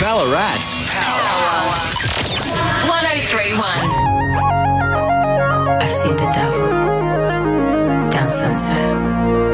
Ballarat's Power. 1031. I've seen the devil down Sunset.